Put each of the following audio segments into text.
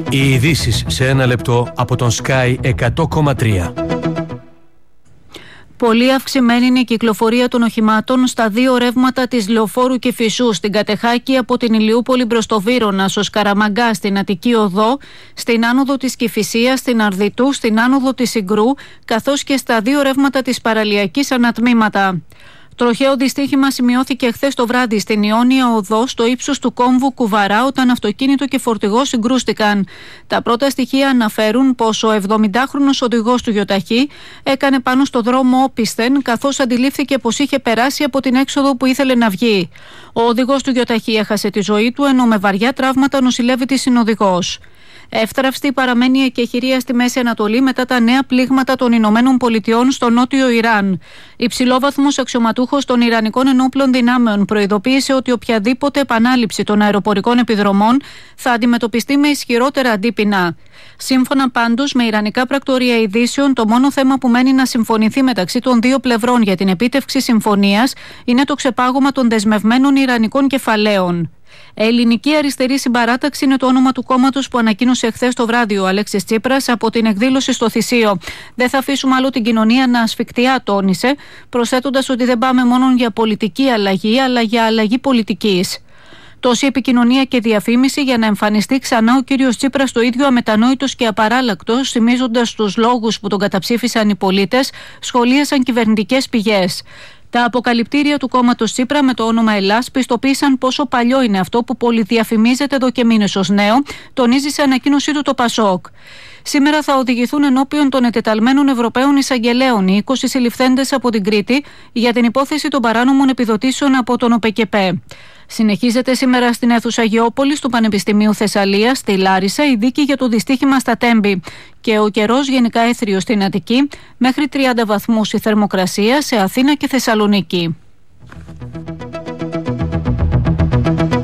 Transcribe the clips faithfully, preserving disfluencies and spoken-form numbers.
Οι ειδήσεις σε ένα λεπτό από τον Sky εκατό κόμμα τρία. Πολύ αυξημένη είναι η κυκλοφορία των οχημάτων στα δύο ρεύματα της Λεωφόρου Κηφισού, στην Κατεχάκη από την Ηλιούπολη προς το Βύρωνα, στο Σκαραμαγκά, στην Αττική Οδό, στην άνοδο της Κηφισίας, στην Αρδιτού, στην άνοδο της Συγκρού, καθώς και στα δύο ρεύματα της Παραλιακής ανατμήματα. Τροχαίο δυστύχημα σημειώθηκε χθες το βράδυ στην Ιόνια Οδό, στο ύψος του κόμβου Κουβαρά, όταν αυτοκίνητο και φορτηγό συγκρούστηκαν. Τα πρώτα στοιχεία αναφέρουν πως ο εβδομηντάχρονος οδηγός του γιοταχή έκανε πάνω στο δρόμο όπισθεν, καθώς αντιλήφθηκε πως είχε περάσει από την έξοδο που ήθελε να βγει. Ο οδηγός του γιοταχή έχασε τη ζωή του, ενώ με βαριά τραύματα νοσηλεύεται η συνοδηγός. Εύθραυστη παραμένει η εκεχηρία στη Μέση Ανατολή μετά τα νέα πλήγματα των Ηνωμένων Πολιτειών στο νότιο Ιράν. Υψηλόβαθμος αξιωματούχος των Ιρανικών Ενόπλων Δυνάμεων προειδοποίησε ότι οποιαδήποτε επανάληψη των αεροπορικών επιδρομών θα αντιμετωπιστεί με ισχυρότερα αντίπεινα. Σύμφωνα πάντως με Ιρανικά πρακτορία ειδήσεων, το μόνο θέμα που μένει να συμφωνηθεί μεταξύ των δύο πλευρών για την επίτευξη συμφωνίας είναι το ξεπάγωμα των δεσμευμένων Ιρανικών κεφαλαίων. Ελληνική Αριστερή Συμπαράταξη είναι το όνομα του κόμματος που ανακοίνωσε χθες το βράδυ ο Αλέξης Τσίπρας από την εκδήλωση στο Θησίο. Δεν θα αφήσουμε άλλο την κοινωνία να ασφικτιά, τόνισε, προσθέτοντας ότι δεν πάμε μόνο για πολιτική αλλαγή, αλλά για αλλαγή πολιτικής. Τόση επικοινωνία και διαφήμιση για να εμφανιστεί ξανά ο κύριος Τσίπρας το ίδιο αμετανόητος και απαράλλακτος, θυμίζοντας τους λόγους που τον καταψήφισαν οι πολίτες, σχολίασαν κυβερνητικές πηγές. Τα αποκαλυπτήρια του κόμματος Τσίπρα με το όνομα Ελλάς πιστοποίησαν πόσο παλιό είναι αυτό που πολυδιαφημίζεται εδώ και μήνες ως νέο, τονίζει σε ανακοίνωσή του το Πασόκ. Σήμερα θα οδηγηθούν ενώπιον των ετεταλμένων Ευρωπαίων εισαγγελέων οι είκοσι συλληφθέντες από την Κρήτη για την υπόθεση των παράνομων επιδοτήσεων από τον ΟΠΕΚΕΠΕ. Συνεχίζεται σήμερα στην αίθουσα Γεώπολης του Πανεπιστημίου Θεσσαλίας, στη Λάρισα, η δίκη για το δυστύχημα στα Τέμπη. Και ο καιρός γενικά έθριος στην Αττική, μέχρι τριάντα βαθμούς η θερμοκρασία σε Αθήνα και Θεσσαλονίκη.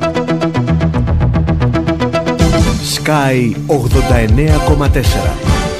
Sky ογδόντα εννέα κόμμα τέσσερα.